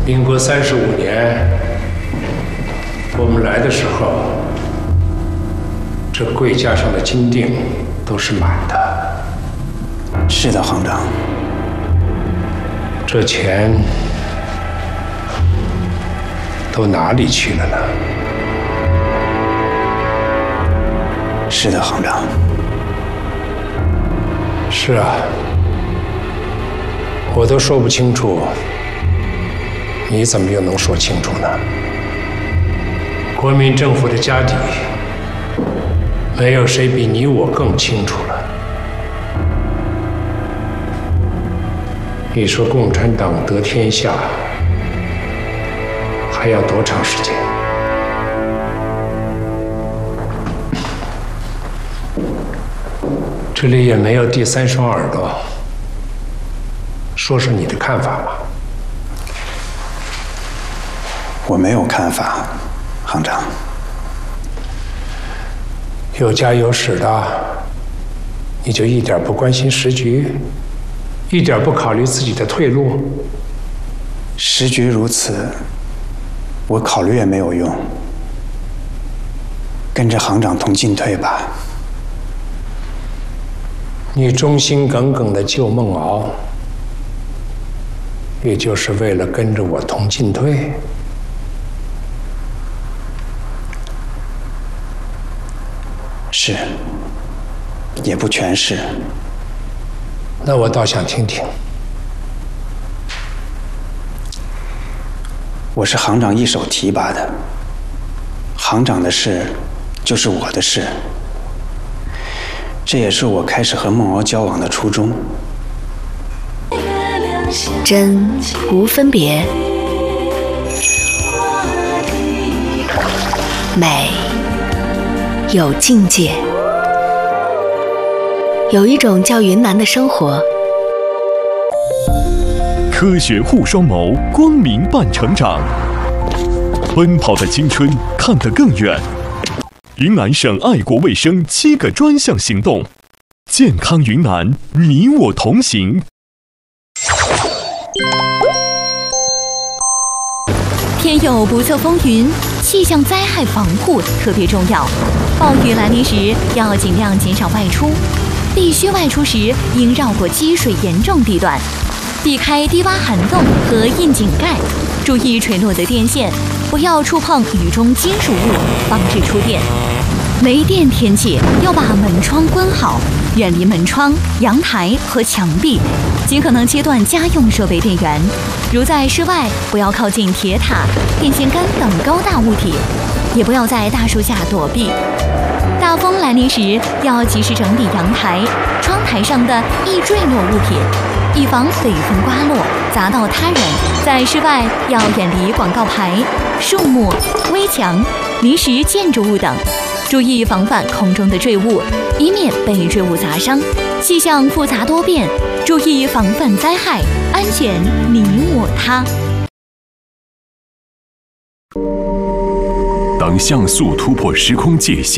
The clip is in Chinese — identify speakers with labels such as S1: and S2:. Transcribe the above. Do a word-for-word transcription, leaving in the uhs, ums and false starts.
S1: 民国三十五年，我们来的时候，这柜架上的金锭都是满的。
S2: 是的，行长。
S1: 这钱都哪里去了呢？
S2: 是的，行长。
S1: 是啊，我都说不清楚。 你怎么又能说清楚呢？国民政府的家底，没有谁比你我更清楚了。你说共产党得天下，还要多长时间？这里也没有第三双耳朵，说说你的看法吧。
S2: 我没有看法，行长。
S1: 有家有室的，你就一点不关心时局，一点不考虑自己的退路。
S2: 时局如此，我考虑也没有用。跟着行长同进退吧。
S1: 你忠心耿耿的救孟敖，也就是为了跟着我同进退。
S2: 是，也不全是。
S1: 那我倒想听听。
S2: 我是行长一手提拔的，行长的事就是我的事，这也是我开始和孟敖交往的初衷。
S3: 真无分别，美。 有境界，有一种叫云南的生活。
S4: 科学护双眸，光明伴成长。奔跑的青春，看得更远。云南省爱国卫生七个专项行动，健康云南，你我同行。
S5: 天有不测风云，气象灾害防护特别重要。暴雨来临时，要尽量减少外出；必须外出时，应绕过积水严重地段，避开低洼涵洞和窨井盖，注意垂落的电线，不要触碰雨中金属物，防止触电。没电天气要把门窗关好，远离门窗、阳台和墙壁，尽可能切断家用设备电源。如在室外，不要靠近铁塔、电线杆等高大物体，也不要在大树下躲避。大风来临时，要及时整理阳台、窗台上的易坠落物品，以防北风刮落砸到他人。在室外要远离广告牌、树木、危墙、临时建筑物等，注意防范空中的坠物，以免被坠物砸伤。气象复杂多变，注意防范灾害，安全你我他。
S4: 当像素突破时空界限。